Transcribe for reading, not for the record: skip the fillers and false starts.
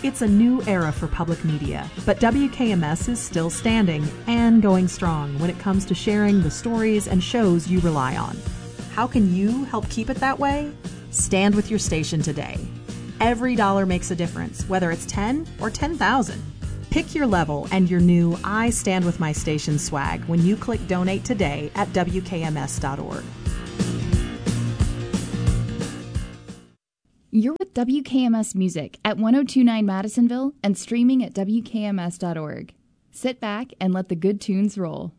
It's a new era for public media, but WKMS is still standing and going strong when it comes to sharing the stories and shows you rely on. How can you help keep it that way? Stand with your station today. Every dollar makes a difference, whether it's 10 or 10,000. Pick your level and your new I Stand With My Station swag when you click Donate today at WKMS.org. You're with WKMS Music at 1029 Madisonville and streaming at WKMS.org. Sit back and let the good tunes roll.